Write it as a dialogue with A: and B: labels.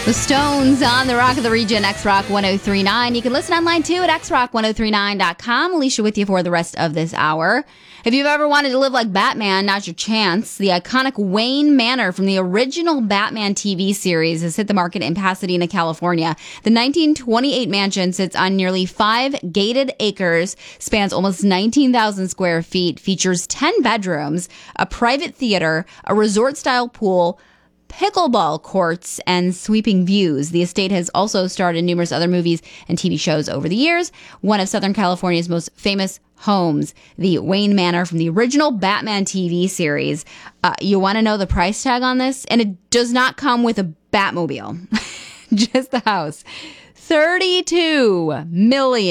A: The Stones on the Rock of the Region, X-Rock 1039. You can listen online too at xrock1039.com. Alicia with you for the rest of this hour. If you've ever wanted to live like Batman, now's your chance. The iconic Wayne Manor from the original Batman TV series has hit the market in Pasadena, California. The 1928 mansion sits on nearly 5 gated acres, spans almost 19,000 square feet, features 10 bedrooms, a private theater, a resort-style pool, pickleball courts, and sweeping views. The estate has also starred in numerous other movies and TV shows over the years. One of Southern California's most famous homes, the Wayne Manor from the original Batman TV series. You want to know the price tag on this? And it does not come with a Batmobile, just the house. $32 million.